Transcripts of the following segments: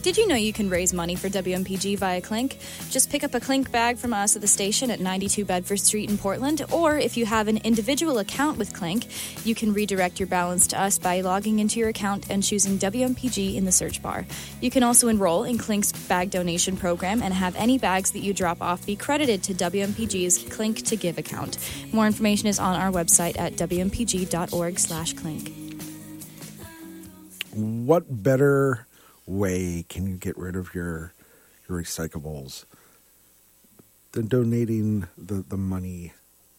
Did you know you can raise money for WMPG via Clink? Just pick up a Clink bag from us at the station at 92 Bedford Street in Portland, or if you have an individual account with Clink, you can redirect your balance to us by logging into your account and choosing WMPG in the search bar. You can also enroll in Clink's bag donation program and have any bags that you drop off be credited to WMPG's Clink to Give account. More information is on our website at wmpg.org/clink. What better way can you get rid of your recyclables than donating the money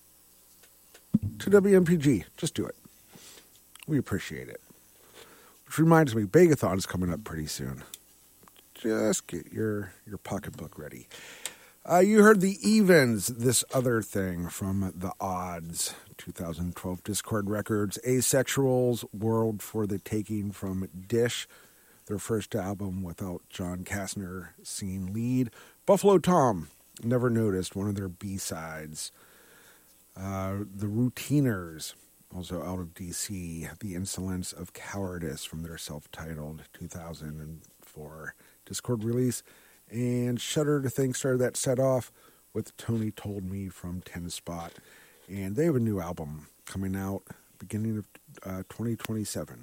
to WMPG? Just do it. We appreciate it. Which reminds me, Begathon is coming up pretty soon. Just get your pocketbook ready. You heard the Evens, This Other Thing from The Odds, 2012 Discord Records. Asexuals, World for the Taking from Dish, their first album without John Kastner singing lead. Buffalo Tom, Never Noticed, one of their B-sides. The Routiners, also out of D.C., The Insolence of Cowardice from their self-titled 2004 Discord release. And Shudder to Think started that set off with Tony Told Me from 10 Spot. And they have a new album coming out beginning of 2027.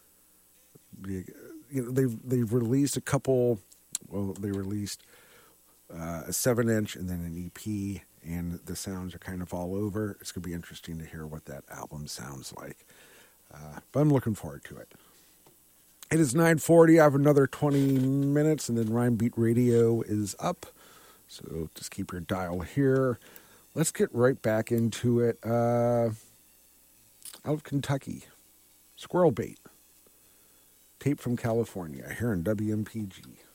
They've released a couple. Well, they released a 7-inch and then an EP, and the sounds are kind of all over. It's going to be interesting to hear what that album sounds like. But I'm looking forward to it. It is 9:40. I have another 20 minutes, and then Rhyme Beat Radio is up. So just keep your dial here. Let's get right back into it. Out of Kentucky, Squirrel Bait. Tape from California here in WMPG.